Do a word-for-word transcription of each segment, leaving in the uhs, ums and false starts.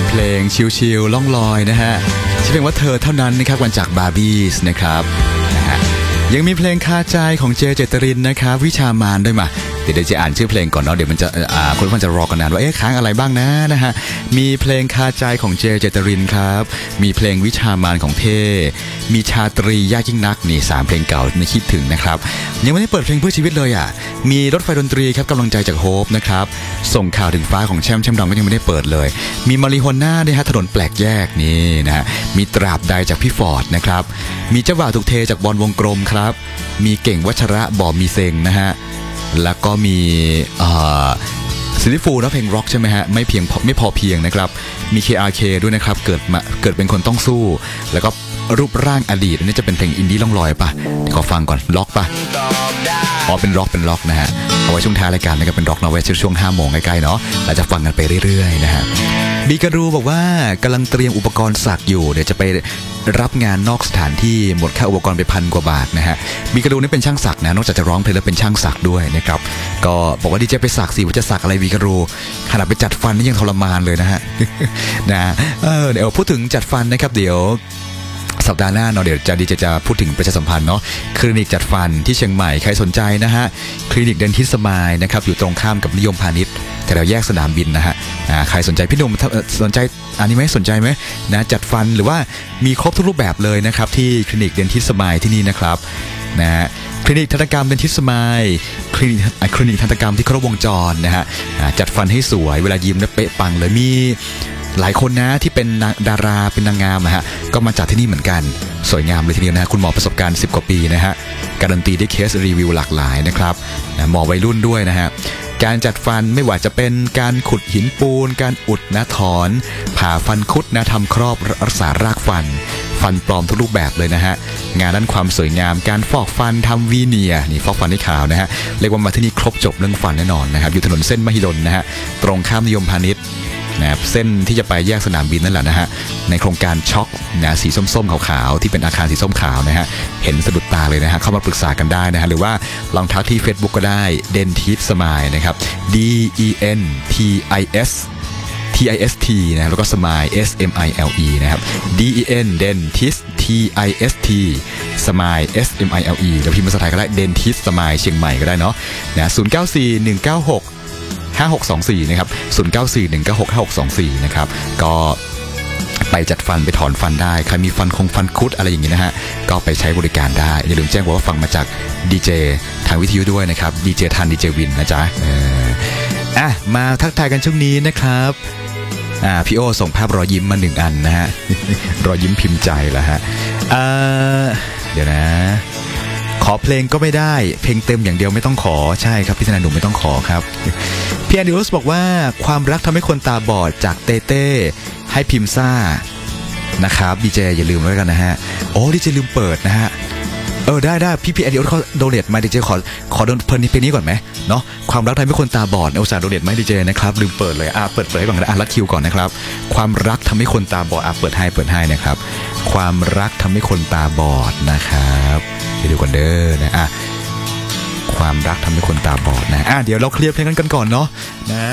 เพลงชิลๆล่องลอยนะฮะชื่อเพลงว่าเธอเท่านั้นนะครับวันจากบาร์บี้นะครับนะฮะยังมีเพลงคาใจของเจเจตรินนะครับวิชามานด้วยมาเดี๋ยวจะอ่านชื่อเพลงก่อนเนาะเดี๋ยวมันจะอ่าคนฟังจะรอกันนานว่าเอ๊ะค้างอะไรบ้างนะนะฮะมีเพลงคาใจของเจเจตรินครับมีเพลงวิชามานของเท่มีชาตรียากยิ่งนักนี่สามเพลงเก่าไม่คิดถึงนะครับยังไม่ได้เปิดเพลงเพื่อชีวิตเลยอ่ะมีรถไฟดนตรีครับกำลังใจจากโฮปนะครับส่งข่าวถึงฟ้าของแชมป์แชมป์ดองก็ยังไม่ได้เปิดเลยมีมาริโฮน่าด้วยฮะถนนแปลกแยกนี่นะฮะมีตราบใดจากพี่ฟอร์ดนะครับมีเจ้าบ่าวถูกเทจากบอลวงกลมครับมีเก่งวัชระบ่อมีเซ็งนะฮะแล้วก็มีซิลิฟูนะเพลงร็อกใช่ไหมฮะไม่เพียงไม่พอเพียงนะครับมี เค อาร์ เค ด้วยนะครับเกิดมาเกิดเป็นคนต้องสู้แล้วก็รูปร่างอดีตนี่จะเป็นเพลงอินดี้ล่องลอยป่ะขอฟังก่อนล็อกป่ะอ๋อเป็นร็อกเป็นร็อกนะฮะเอาไว้ช่วงท้ายรายการนะครับเป็นร็อกนะไว้ช่วงห้าโมงใกล้ๆเนาะเราจะฟังกันไปเรื่อยๆนะฮะบีการูบอกว่ากำลังเตรียมอุปกรณ์สักอยู่เดี๋ยวจะไปรับงานนอกสถานที่หมดค่าอุปกรณ์ไปพันกว่าบาทนะฮะบีการูนี่เป็นช่างสักนะนอกจากจะร้องเพลงแล้วเป็นช่างสักด้วยนะครับก็บอกว่าดีเจไปสักสิว่าจะสักอะไรบีการูขนาดไปจัดฟันนี่ยังทรมานเลยนะฮะนะเออเดี๋ยวพูดถึงจัดฟันนะครับเดี๋ยวสัปดาห์หน้าเนาะเดี๋ยวจะดีเจจะพูดถึงประชาสัมพันธ์เนาะคลินิกจัดฟันที่เชียงใหม่ใครสนใจนะฮะคลินิกเดนทิสมายนะครับอยู่ตรงข้ามกับนิยมพาณิชย์แต่เราแยกสนามบินนะฮะใครสนใจพี่หนุ่มสนใจอันนี้ไหมสนใจไหมนะจัดฟันหรือว่ามีครบทุกรูปแบบเลยนะครับที่คลินิกเดนทิสมายที่นี่นะครับนะฮะคลินิกทันตกรรมเดนทิสมายคลินิกคลินิกทันตกรรมที่ครบวงจรนะฮะจัดฟันให้สวยเวลายิ้มแล้วเป๊ะปังเลยมีหลายคนนะที่เป็นดาราเป็นนางงามนะฮะก็มาจัดที่นี่เหมือนกันสวยงามเลยทีเดียวนะคุณหมอประสบการณ์สิบกว่าปีนะฮะการันตีด้วยเคสรีวิวหลากหลายนะครับหมอวัยรุ่นด้วยนะฮะการจัดฟันไม่ว่าจะเป็นการขุดหินปูนการอุดนะถอนผ่าฟันคุดนะทำครอบรักษารากฟันฟันปลอมทุกรูปแบบเลยนะฮะงานด้านความสวยงามการฟอกฟันทำวีเนียร์นี่ฟอกฟันให้ขาวนะฮะเรียกว่ามาที่นี่ครบจบเรื่องฟันแน่นอนนะครับอยู่ถนนเส้นมหิดลนะฮะตรงข้ามนิยมพาณิชย์นะครับเส้นที่จะไปแยกสนามบินนั่นแหละนะฮะในโครงการช็อคนะสีส้มๆขาวๆที่เป็นอาคารสีส้มขาวนะฮะเห็นสะดุดตาเลยนะฮะเข้ามาปรึกษากันได้นะฮะหรือว่าลองทักที่ Facebook ก็ได้ Dentist Smile นะครับ D E N T I S T I S T นะแล้วก็ Smile S M I L E นะครับ D E N Dentist T I S T Smile S M I L E แล้วพิมพ์ภาษาไทยก็ได้ Dentist Smile เชียงใหม่ก็ได้เนาะนะศูนย์ เก้า สี่ หนึ่ง เก้า หกห้าหกสองสี่นะครับศูนย์ เก้า สี่ หนึ่ง เก้า หก ห้าหกสองสี่นะครับก็ไปจัดฟันไปถอนฟันได้ใครมีฟันคงฟันคุดอะไรอย่างงี้นะฮะก็ไปใช้บริการได้อย่าลืมแจ้งว่าฟังมาจากดีเจทางวิทยุด้วยนะครับดีเจทันดีเจวินนะจ๊ะเอออ่ะมาทักทายกันช่วงนี้นะครับอ่าพี่โอส่งภาพรอยยิ้มมาหนึ่งอันนะฮะ รอยยิ้มพิมพ์ใจแล้วฮะอ่าเดี๋ยวนะขอเพลงก็ไม่ได้เพลงเต็มอย่างเดียวไม่ต้องขอใช่ครับพี่ธนาหนุ่มไม่ต้องขอครับพี่แอนดิอุสบอกว่าความรักทำให้คนตาบอดจากเต้เต้ให้พิมพ์ซ่านะครับดีเจอย่าลืมไว้กันนะฮะโอ้ดีเจลืมเปิดนะฮะเออได้ได้พี่พี่แอนดิอุสเขาโดเนทมาดีเจขอขอโดนเพลินเพลงนี้ก่อนไหมเนาะความรักทำให้คนตาบอดอุตส่าห์โดเนทมาดีเจนะครับลืมเปิดเลยอ่ะเปิดเปิดให้ก่อนนะอ่ะรัดคิวก่อนนะครับความรักทำให้คนตาบอดอ่ะเปิดให้เปิดให้นะครับความรักทำให้คนตาบอดนะครับไปดูกันเด้อนะอ่ะความรักทำให้คนตาบอดนะอ่ะเดี๋ยวเราเคลียร์เพลงกันก่อนเนาะนะ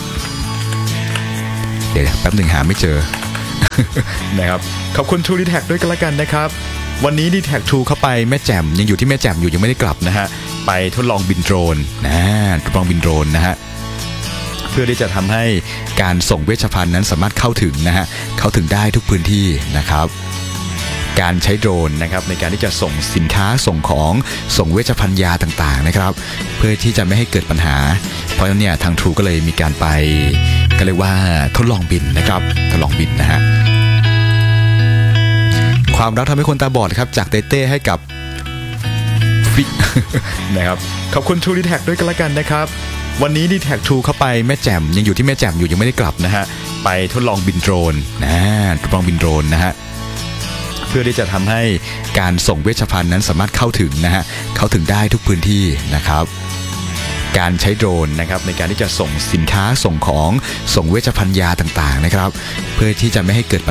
เดี๋ยวแป๊บหนึ่งหาไม่เจอ นะครับขอบคุณ True ดี แท็ก ด้วยกันละกันนะครับวันนี้ ดี แท็ก True เข้าไปแม่แจ่มยังอยู่ที่แม่แจ่มอยู่ยังไม่ได้กลับนะฮะไปทดลองบินโดรนนะทดลองบินโดรนนะฮะเพื่อที่จะทำให้การส่งเวชภัณฑ์นั้นสามารถเข้าถึงนะฮะเข้าถึงได้ทุกพื้นที่นะครับการใช้โดรนนะครับในการที่จะส่งสินค้าส่งของส่งเวชภัณฑ์ยาต่างๆนะครับเพื่อที่จะไม่ให้เกิดปัญหาเพราะฉะนั้นเนี่ยทาง True ก็เลยมีการไปก็เรียกว่าทดลองบินนะครับทดลองบินนะฮะความรักทำให้คนตาบอดครับจากเต้เต้ให้กับฟิก นะครับขอบคุณ True ดี แท็ก ด้วยกันละกันนะครับวันนี้ ดี แท็ก True เข้าไปแม่แจ่มยังอยู่ที่แม่แจ่มอยู่ยังไม่ได้กลับนะฮะไปทดลองบินโดรนนะทดลองบินโดรนนะฮะเพื่อที่จะทำให้การส่งเวชภัณฑ์นั้นสามารถเข้าถึงนะฮะเข้าถึงได้ทุกพื้นที่นะครับการใช้โดรนนะครับในการที่จะส่งสินค้าส่งของส่งเวชภัณฑ์ยาต่างๆนะครับเพื่อที่จะไม่ให้เกิด